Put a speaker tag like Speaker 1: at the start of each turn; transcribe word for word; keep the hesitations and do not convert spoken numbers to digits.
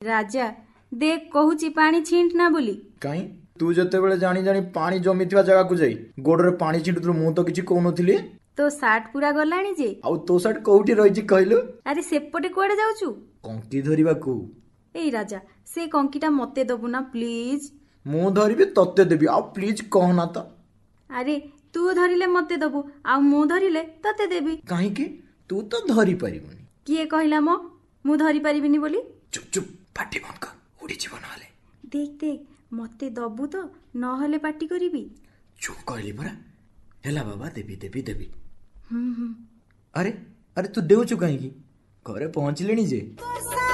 Speaker 1: राजा देख कहूची पानी छींट ना बोली
Speaker 2: काई तू जते बेले जानी जानी पानी जमीथिबा जगह को जाई गोडरे पानी छिंटुथु मु तो किछि कहउनथिली
Speaker 1: तो सार्ट पूरा गलाणी जे
Speaker 2: आउ तो सार्ट कोउठी रहिछि कहलु
Speaker 1: अरे सेपटे कुआडे जाउछु
Speaker 2: कंकी धरिबा को
Speaker 1: ए राजा से कंकीटा मते दबु ना प्लीज
Speaker 2: मु धरिबी तत्ते देबी आ प्लीज कहना त
Speaker 1: अरे तू धरिले मते दबु आ मु धरिले तते देबी
Speaker 2: काहे कि तू तो धरि परिबनी
Speaker 1: किए कहला मो मु धरि परिबिनी बोली
Speaker 2: चुप चुप पाटी बंद कर उड़ी जीव नहले
Speaker 1: देख देख मते दबु तो नहले पाटी करिबी
Speaker 2: चुप कहली परा हेला बाबा देबी देबी देबी
Speaker 1: हम्म हम्म
Speaker 2: अरे अरे तू देउछु काहे कि घरे पहुंचलेनी जे